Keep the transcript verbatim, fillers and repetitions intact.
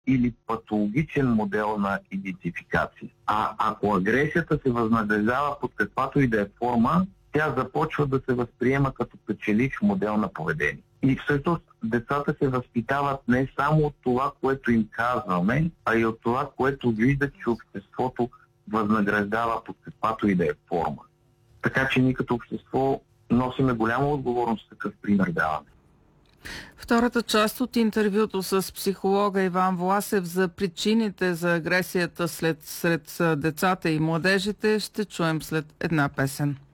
или патологичен модел на идентификация. А ако агресията се възнаграждава под каквато и да е форма, тя започва да се възприема като печеливш модел на поведение. И всъщност децата се възпитават не само от това, което им казваме, а и от това, което виждат, че обществото възнаграждава под каквато и да е форма. Така че ние като общество носиме голяма отговорност такъв пример даваме. Втората част от интервюто с психолога Иван Власев за причините за агресията след, сред децата и младежите ще чуем след една песен.